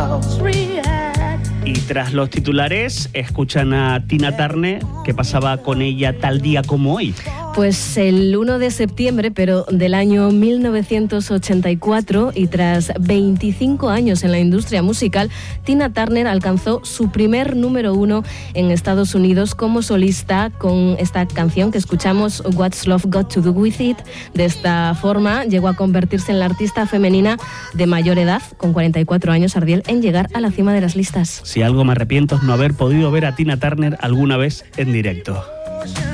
Y tras los titulares, escuchan a Tina Turner. ¿Qué pasaba con ella tal día como hoy? Pues el 1 de septiembre, pero del año 1984, y tras 25 años en la industria musical, Tina Turner alcanzó su primer número 1 en Estados Unidos como solista con esta canción que escuchamos, What's Love Got to Do With It. De esta forma llegó a convertirse en la artista femenina de mayor edad, con 44 años, Ardiel, en llegar a la cima de las listas. Si algo me arrepiento es no haber podido ver a Tina Turner alguna vez en directo.